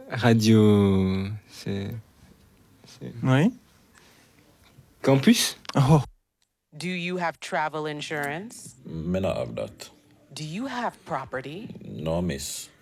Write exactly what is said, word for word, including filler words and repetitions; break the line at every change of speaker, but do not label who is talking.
Radio... C'est... c'est...
Oui.
Campus?
Oh.
Do you have travel insurance?
Me not have that.
Do you have property?
No, miss.